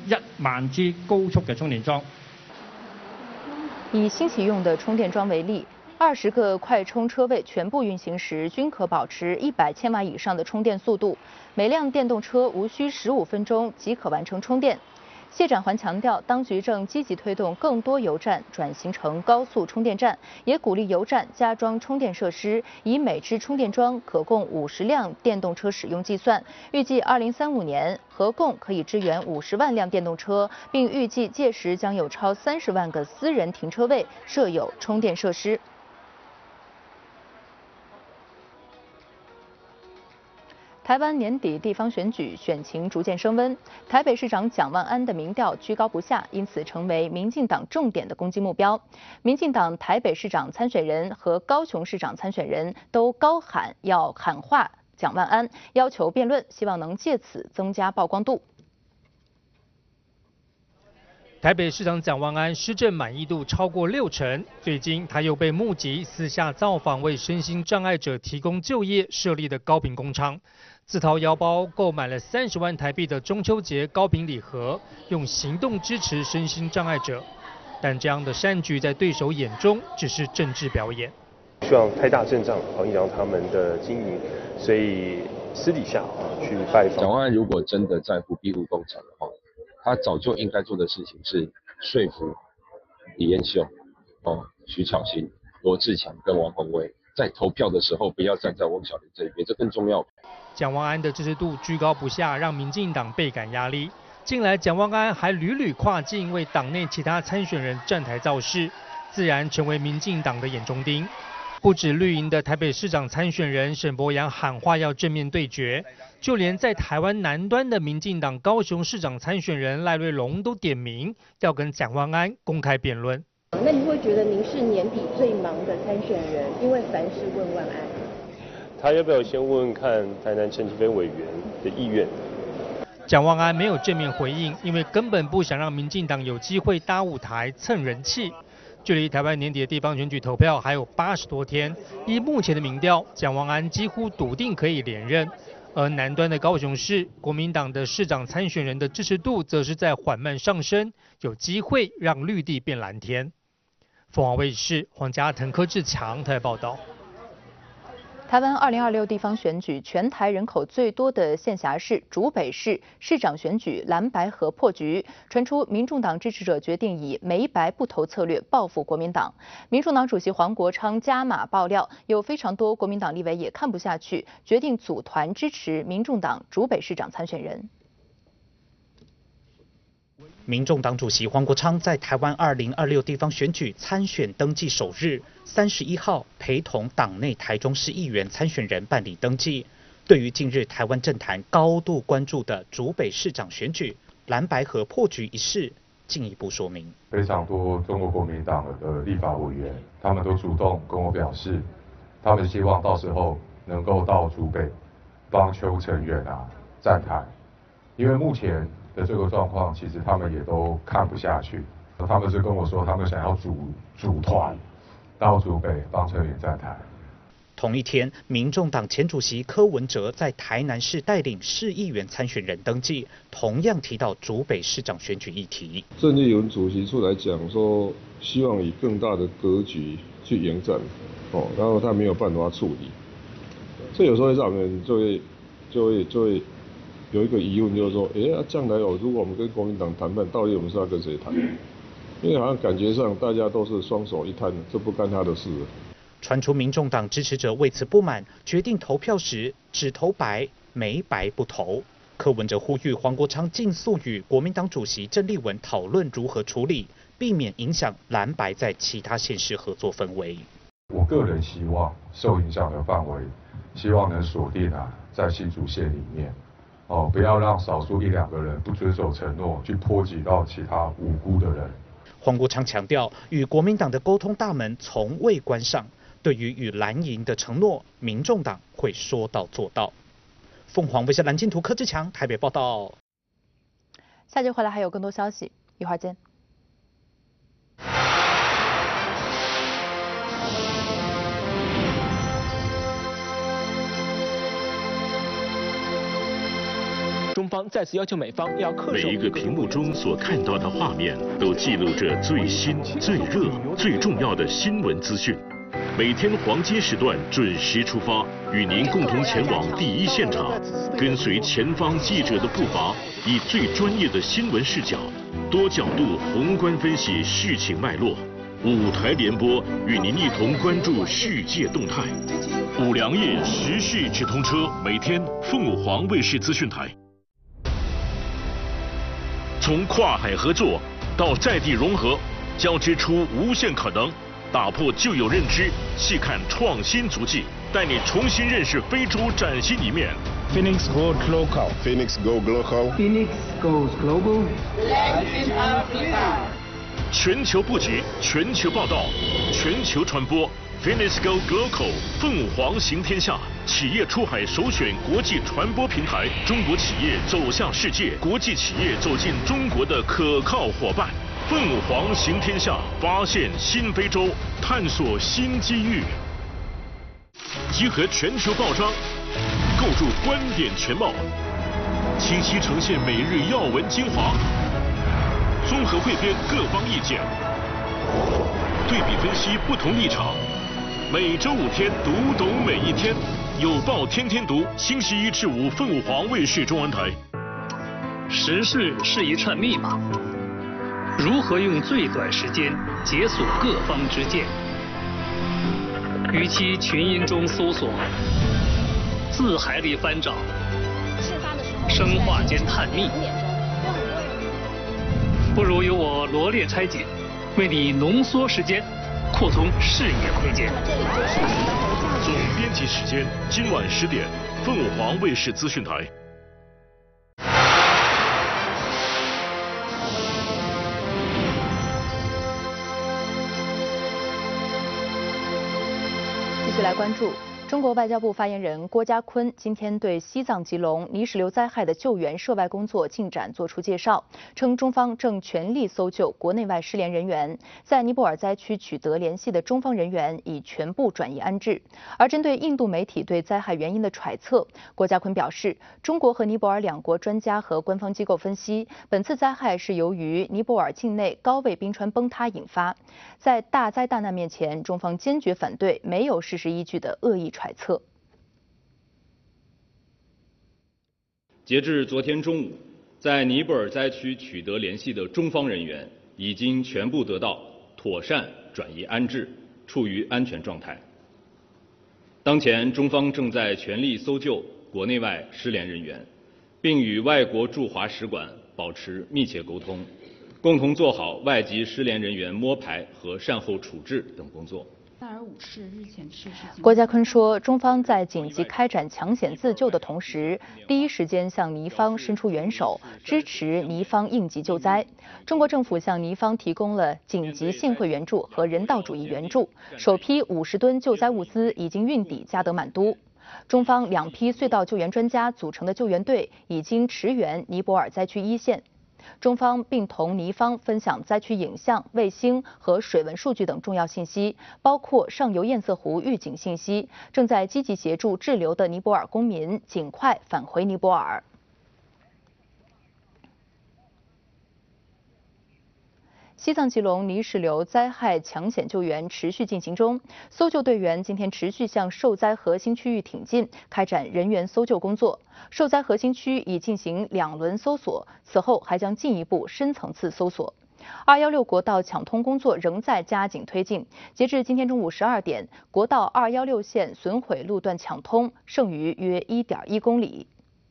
10000支高速嘅充電樁。 以新启用的充电桩为例，20个快充车位全部运行时，均可保持100千瓦以上的充电速度，每辆电动车无需15分钟即可完成充电。谢展环强调，当局正积极推动更多油站转型成高速充电站，也鼓励油站加装充电设施，以每支充电桩可供50辆电动车使用计算。预计2035年合共可以支援50万辆电动车，并预计届时将有超30万个私人停车位设有充电设施。台湾年底地方选举选情逐渐升温，台北市长蒋万安的民调居高不下，因此成为民进党重点的攻击目标。民进党台北市长参选人和高雄市长参选人都高喊要喊话蒋万安，要求辩论，希望能借此增加曝光度。 台北市长蒋万安施政满意度超过60%，最近他又被目击私下造访为身心障碍者提供就业设立的糕饼工厂，自掏腰包购买了30万台币的中秋节糕饼礼盒，用行动支持身心障碍者。但这样的善举在对手眼中只是政治表演。 希望太大阵仗影响他们的经营，所以私底下去拜访。 蒋万安如果真的在乎庇护工厂的话，他早就应该做的事情是说服李彦秀、徐巧芯、罗志强跟王宏威，在投票的时候不要站在汪小玲这一边，这更重要。 蒋万安的支持度居高不下，让民进党倍感压力。近来蒋万安还屡屡跨境为党内其他参选人站台造势，自然成为民进党的眼中钉。不止绿营的台北市长参选人沈伯洋喊话要正面对决，就连在台湾南端的民进党高雄市长参选人赖瑞隆都点名要跟蒋万安公开辩论。 那你会觉得您是年底最忙的参选人，因为凡事问万安。 他要不要先问问看台南陈其飞委员的意愿？ 蒋万安没有正面回应，因为根本不想让民进党有机会搭舞台蹭人气。距离台湾年底的地方选举投票还有80多天，依目前的民调，蒋万安几乎笃定可以连任。而南端的高雄市，国民党的市长参选人的支持度则是在缓慢上升，有机会让绿地变蓝天。凤凰卫视黄家腾、柯志强台报道。 台湾2026地方选举，全台人口最多的县辖市竹北市市长选举蓝白合破局，传出民众党支持者决定以没白不投策略报复国民党。民众党主席黄国昌加码爆料，有非常多国民党立委也看不下去，决定组团支持民众党竹北市长参选人。 民众党主席黄国昌在台湾2026地方选举参选登记首日，31号陪同党内台中市议员参选人办理登记。对于近日台湾政坛高度关注的竹北市长选举蓝白合破局一事，进一步说明。 非常多中国国民党的立法委员，他们都主动跟我表示，他们希望到时候能够到竹北帮邱成远站台，因为目前的这个状况，其实他们也都看不下去。他们是跟我说，他们想要组团到竹北帮陈远站台。 同一天，民众党前主席柯文哲在台南市带领市议员参选人登记，同样提到竹北市长选举议题。 郑丽文主席出来讲说，希望以更大的格局去迎战，然后他没有办法处理，这有时候让人就会。有一个疑问就是说，将来如果我们跟国民党谈判，到底我们是要跟谁谈？因为好像感觉上大家都是双手一摊，这不干他的事。 传出民众党支持者为此不满，决定投票时只投白，没白不投。柯文哲呼吁黄国昌尽速与国民党主席郑丽文讨论如何处理，避免影响蓝白在其他县市合作氛围。 我个人希望受影响的范围，希望能锁定在新竹县里面。不要让少数1-2个人不遵守承诺，去波及到其他无辜的人。 黄国昌强调，与国民党的沟通大门从未关上，对于与蓝营的承诺，民众党会说到做到。凤凰卫视蓝金图柯志强台北报道。 下节回来还有更多消息，一会儿见。 中中方再次要求美方要恪守。 每一个屏幕中所看到的画面，都记录着最新、最热、最重要的新闻资讯。每天黄金时段准时出发，与您共同前往第一现场，跟随前方记者的步伐，以最专业的新闻视角，多角度宏观分析事情脉络。5台联播，与您一同关注世界动态。5粮液时事直通车，每天凤舞凰卫视资讯台。从跨海合作到在地融合，交织出无限可能。打破旧有认知，细看创新足迹，带你重新认识非洲崭新一面。 Phoenix goes local. Phoenix go local. Phoenix goes global. Let's in Africa. 全球布局，全球报道，全球传播。Phoenix go local， 凤舞凰行天下，企业出海首选国际传播平台，中国企业走向世界，国际企业走进中国的可靠伙伴。凤舞凰行天下，发现新非洲，探索新机遇，集合全球报章，构筑观点全貌，清晰呈现每日要闻精华，综合汇编各方意见，对比分析不同立场。每周5天，读懂每一天，有报天天读，星期1至5，凤舞凰卫视中文台。 时事是一串密码。如何用最短时间解锁各方之见？与其群英中搜索，字海里翻找，生化间探秘，不如由我罗列拆解，为你浓缩时间，扩充视野窥见。 总编辑时间：今晚10点，凤舞凰卫视资讯台。 继续来关注，中国外交部发言人郭家坤今天对西藏吉隆泥石流灾害的救援涉外工作进展作出介绍，称中方正全力搜救国内外失联人员，在尼泊尔灾区取得联系的中方人员已全部转移安置。而针对印度媒体对灾害原因的揣测，郭家坤表示，中国和尼泊尔两国专家和官方机构分析，本次灾害是由于尼泊尔境内高位冰川崩塌引发。在大灾大难面前，中方坚决反对没有事实依据的恶意揣测。 截至昨天中午，在尼泊尔灾区取得联系的中方人员已经全部得到妥善转移安置，处于安全状态。当前，中方正在全力搜救国内外失联人员，并与外国驻华使馆保持密切沟通，共同做好外籍失联人员摸排和善后处置等工作。 郭家坤说，中方在紧急开展抢险自救的同时，第一时间向尼方伸出援手，支持尼方应急救灾。中国政府向尼方提供了紧急现汇援助和人道主义援助，首批50吨救灾物资已经运抵加德满都。中方2批隧道救援专家组成的救援队已经驰援尼泊尔灾区一线。中方并同尼方分享灾区影像、卫星和水文数据等重要信息，包括上游堰塞湖预警信息，正在积极协助滞留的尼泊尔公民尽快返回尼泊尔。西藏吉隆泥石流灾害抢险救援持续进行中，搜救队员今天持续向受灾核心区域挺进，开展人员搜救工作。受灾核心区已进行2轮搜索，此后还将进一步深层次搜索。216国道抢通工作仍在加紧推进，截至今天中午12点，国道216线损毁路段抢通，剩余约 1.1公里。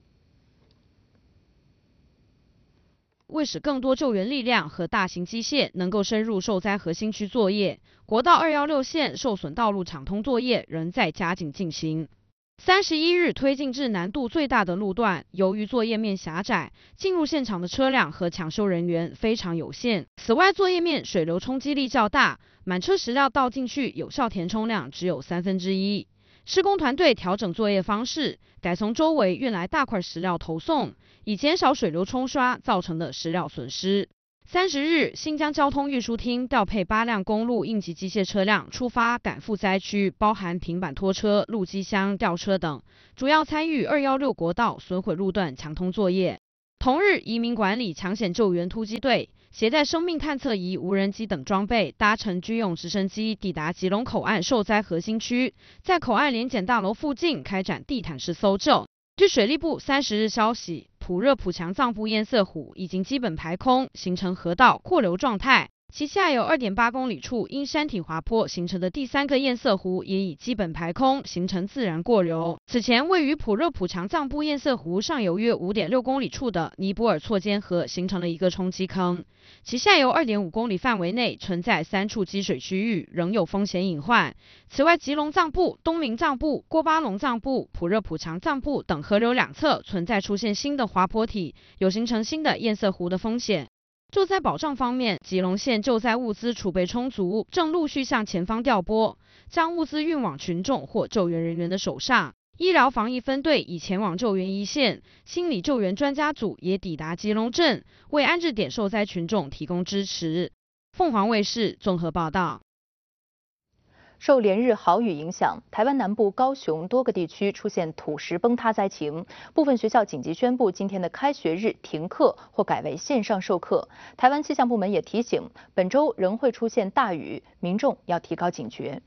为使更多救援力量和大型机械能够深入受灾核心区作业，国道216线受损道路抢通作业仍在加紧进行。31日推进至难度最大的路段，由于作业面狭窄，进入现场的车辆和抢修人员非常有限。此外，作业面水流冲击力较大，满车石料倒进去有效填充量只有1/3。施工团队调整作业方式，改从周围运来大块石料投送，以减少水流冲刷造成的石料损失。 30日，新疆交通运输厅调配8辆公路应急机械车辆出发赶赴灾区，包含平板拖车、路基箱、吊车等，主要参与216国道损毁路段抢通作业。同日，移民管理抢险救援突击队携带生命探测仪、无人机等装备，搭乘军用直升机抵达吉隆口岸受灾核心区，在口岸联检大楼附近开展地毯式搜救。据水利部30日消息，普热普强藏布堰塞湖已经基本排空，形成河道扩流状态。其下有2.8公里处因山体滑坡形成的第3个堰塞湖也已基本排空，形成自然过流。此前位于普热普强藏布堰塞湖上游约5.6公里处的尼泊尔错间河形成了一个冲击坑，其下游2.5公里范围内存在3处积水区域，仍有风险隐患。此外，吉隆藏布、东明藏布、郭巴隆藏布、普热普强藏布等河流两侧存在出现新的滑坡体，有形成新的堰塞湖的风险。救灾保障方面，吉隆县救灾物资储备充足，正陆续向前方调拨，将物资运往群众或救援人员的手上。医疗防疫分队已前往救援一线，心理救援专家组也抵达吉隆镇，为安置点受灾群众提供支持。凤凰卫视综合报道。 受连日豪雨影响，台湾南部高雄多个地区出现土石崩塌灾情，部分学校紧急宣布今天的开学日停课或改为线上授课。台湾气象部门也提醒，本周仍会出现大雨，民众要提高警觉。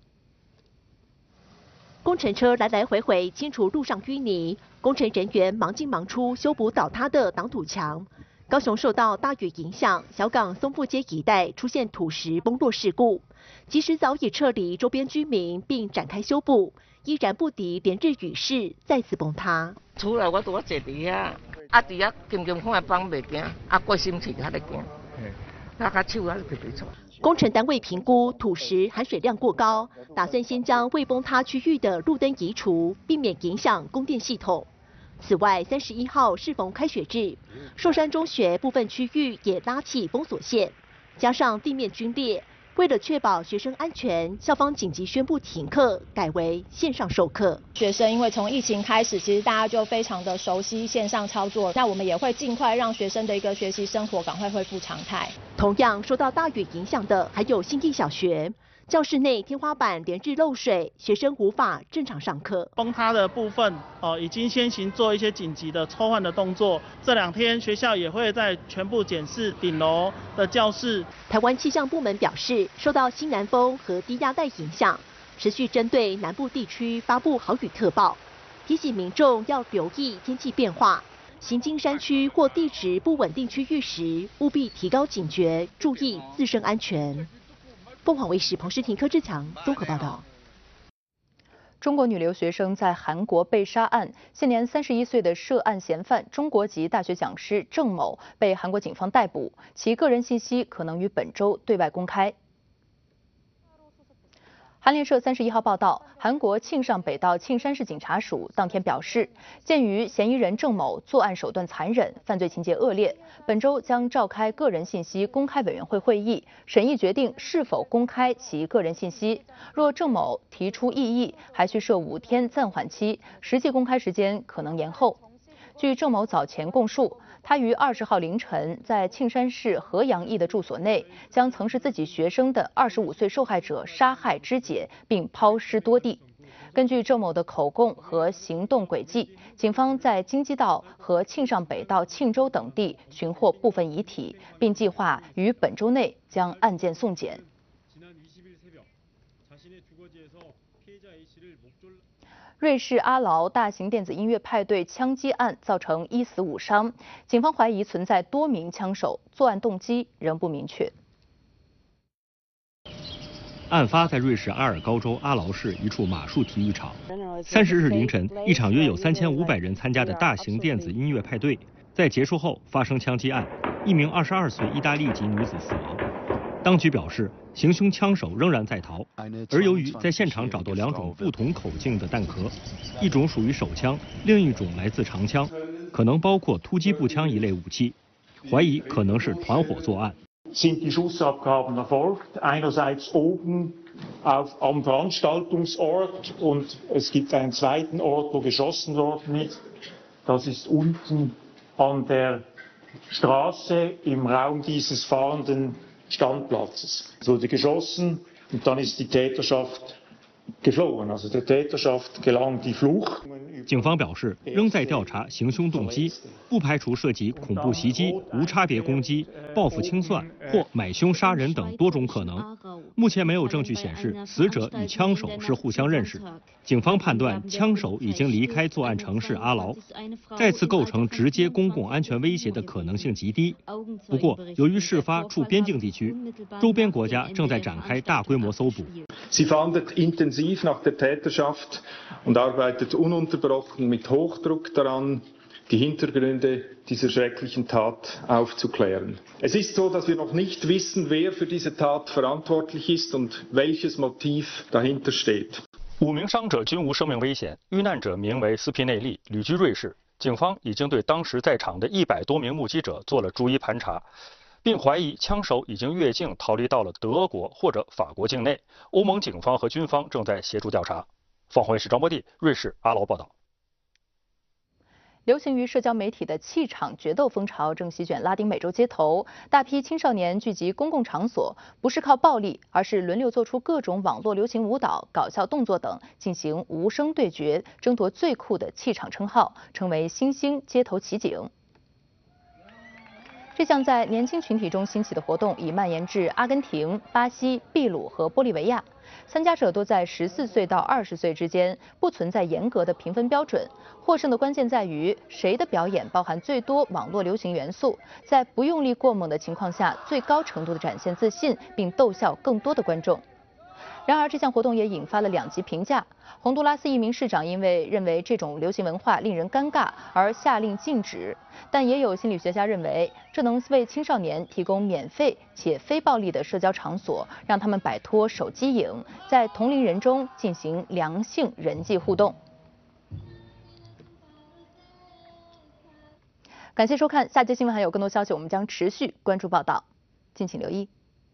工程车来来回回清除路上淤泥，工程人员忙进忙出修补倒塌的挡土墙。高雄受到大雨影响，小港松富街一带出现土石崩落事故，即使早已撤离周边居民并展开修补，依然不敌连日雨势再次崩塌。 厝内我拄啊坐伫遐，伫遐金金看放袂惊，过心情较咧惊，手啊皮皮错。 工程单位评估土石含水量过高，打算先将未崩塌区域的路灯移除，避免影响供电系统。此外，31号适逢开学日，寿山中学部分区域也拉起封锁线，加上地面龟裂，为了确保学生安全，校方紧急宣布停课，改为线上授课。 学生因为从疫情开始，其实大家就非常的熟悉线上操作，那我们也会尽快让学生的一个学习生活赶快恢复常态。 同样受到大雨影响的还有信义小学。教室内天花板连日漏水，学生无法正常上课。 崩塌的部分，已经先行做一些紧急的抽换的动作。这2天学校也会在全部检视顶楼的教室。 台湾气象部门表示，受到西南风和低压带影响，持续针对南部地区发布豪雨特报，提醒民众要留意天气变化。行经山区或地质不稳定区域时，务必提高警觉，注意自身安全。凤凰卫视彭诗婷、柯志强综合报道。 中国女留学生在韩国被杀案，现年31岁的涉案嫌犯中国籍大学讲师郑某被韩国警方逮捕，其个人信息可能于本周对外公开。韩联社31号报道，韩国庆尚北道庆山市警察署当天表示，鉴于嫌疑人郑某作案手段残忍，犯罪情节恶劣，本周将召开个人信息公开委员会会议，审议决定是否公开其个人信息。若郑某提出异议，还需设5天暂缓期，实际公开时间可能延后。据郑某早前供述，他于20号凌晨在庆山市河阳驿的住所内，将曾是自己学生的25岁受害者杀害肢解，并抛尸多地。根据郑某的口供和行动轨迹，警方在京畿道和庆尚北道庆州等地寻获部分遗体，并计划于本周内将案件送检。瑞士阿劳大型电子音乐派对枪击案造成1死5伤，警方怀疑存在多名枪手，作案动机仍不明确。 案发在瑞士阿尔高州阿劳市一处马术体育场。30日凌晨，一场约有3500人参加的大型电子音乐派对在结束后发生枪击案，1名22岁意大利籍女子死亡。当局表示，行凶枪手仍然在逃，而由于在现场找到2种不同口径的弹壳，一种属于手枪，另一种来自长枪，可能包括突击步枪一类武器，怀疑可能是团伙作案。 Sind die Schussabgaben erfolgt, einerseits oben am Veranstaltungsort und es gibt einen zweiten Ort, wo geschossen worden ist. Das ist unten an der Straße im Raum dieses fahrenden Standplatzes. Es wurde geschossen und dann ist die Täterschaft geflohen. Also der Täterschaft gelang die Flucht。 警方表示，仍在调查行凶动机，不排除涉及恐怖袭击、无差别攻击、报复清算或买凶杀人等多种可能。目前没有证据显示死者与枪手是互相认识。警方判断枪手已经离开作案城市阿劳，再次构成直接公共安全威胁的可能性极低。不过，由于事发处边境地区，周边国家正在展开大规模搜捕。 Sie fahndet intensiv nach der Täterschaft und arbeitet ununterbrochen mit Hochdruck daran, die Hintergründe dieser schrecklichen Tat aufzuklären. Es ist so, dass wir noch nicht wissen, wer für diese Tat verantwortlich ist und welches Motiv dahinter steht. 5名伤者均无生命危险，遇难者名为斯皮内利，旅居瑞士。警方已经对当时在场的100多名目击者做了逐一盘查，并怀疑枪手已经越境逃离到了德国或者法国境内。欧盟警方和军方正在协助调查。凤凰卫视张波地，瑞士阿劳报道。 流行于社交媒体的气场决斗风潮正席卷拉丁美洲街头，大批青少年聚集公共场所，不是靠暴力，而是轮流做出各种网络流行舞蹈、搞笑动作等，进行无声对决，争夺最酷的气场称号，成为新兴街头奇景。这项在年轻群体中兴起的活动已蔓延至阿根廷、巴西、秘鲁和玻利维亚。参加者都在14岁到20岁之间，不存在严格的评分标准。获胜的关键在于谁的表演包含最多网络流行元素，在不用力过猛的情况下，最高程度的展现自信，并逗笑更多的观众。然而，这项活动也引发了2极评价。洪都拉斯一名市长因为认为这种流行文化令人尴尬而下令禁止，但也有心理学家认为，这能为青少年提供免费且非暴力的社交场所，让他们摆脱手机瘾，在同龄人中进行良性人际互动。感谢收看，下节新闻还有更多消息，我们将持续关注报道，敬请留意。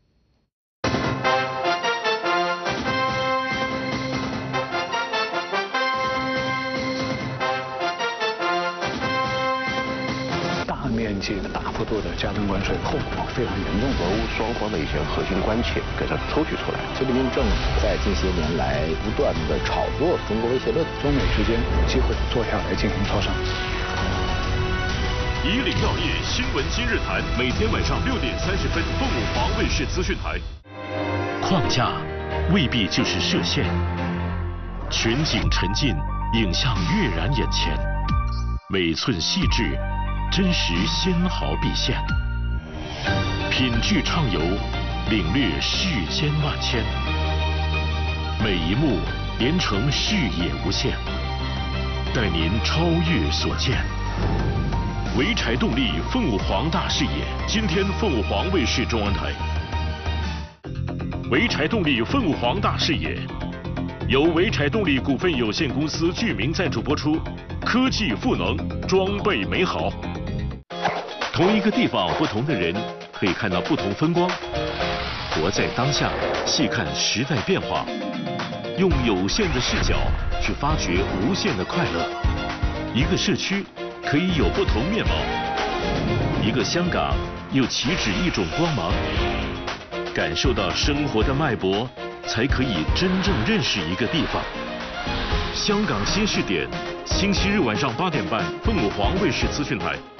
面积的大幅度的加征关税，后果非常严重。 俄乌双方的一些核心关切给它抽取出来。 菲律宾政府在近些年来不断的炒作中国威胁论， 中美之间有机会坐下来进行磋商。 以岭药业新闻今日谈，每天晚上6点30分，凤舞华卫视资讯台。框架未必就是射线，全景沉浸，影像跃然眼前，每寸细致。真实纤毫毕现，品质畅游，领略世间万千。每一幕连成视野无限，带您超越所见。潍柴动力凤舞黄大视野，今天凤舞黄卫视中央台。潍柴动力凤舞黄大视野，由潍柴动力股份有限公司剧名赞助播出。科技赋能，装备美好。同一个地方，不同的人，可以看到不同风光。活在当下，细看时代变化，用有限的视角去发掘无限的快乐。一个社区可以有不同面貌，一个香港又岂止一种光芒。感受到生活的脉搏，才可以真正认识一个地方。香港新视点，星期日晚上8点半，凤舞黄卫视资讯台。